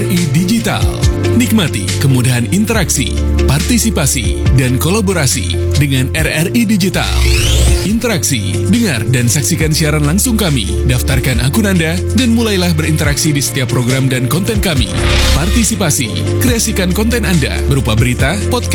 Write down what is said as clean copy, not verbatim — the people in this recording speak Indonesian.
RRI Digital. Nikmati kemudahan interaksi, partisipasi, dan kolaborasi dengan RRI Digital. Interaksi, dengar dan saksikan siaran langsung kami, daftarkan akun Anda, dan mulailah berinteraksi di setiap program dan konten kami. Partisipasi, kreasikan konten Anda berupa berita, podcast,